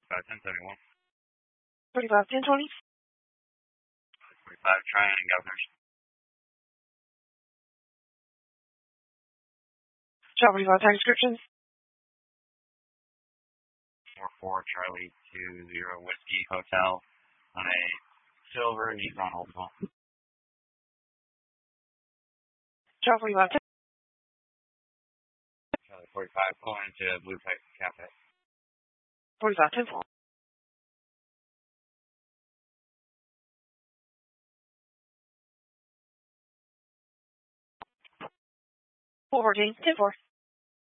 1071. 45, 1020. 45, Tryon, Governors. Shop 45, time description. 44, Charlie 20 Whiskey Hotel on a silver Nissan Altima. Shop 45, Charlie 45, pull into Blue Pipe Cafe. 45, 10 4. 414, 10 4.